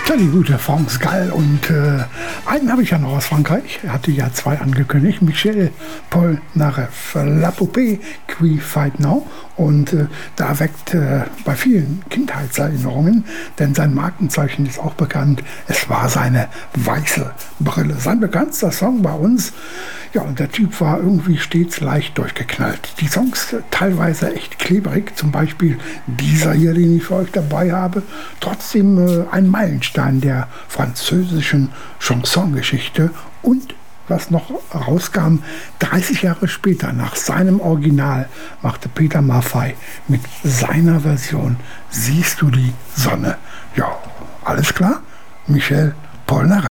Ja, die gute France Gall. Und einen habe ich ja noch aus Frankreich. Er hatte ja zwei angekündigt. Michel Polnareff, La Poupée qui fight now. Und da weckt bei vielen Kindheitserinnerungen, denn sein Markenzeichen ist auch bekannt. Es war seine weiße Brille. Sein bekanntester Song bei uns. Ja, und der Typ war irgendwie stets leicht durchgeknallt. Die Songs teilweise echt klebrig, zum Beispiel dieser hier, den ich für euch dabei habe. Trotzdem ein Meilenstein der französischen Chansongeschichte und was noch rauskam, 30 Jahre später, nach seinem Original, machte Peter Maffay mit seiner Version Siehst du die Sonne. Ja, alles klar? Michel Polnareff.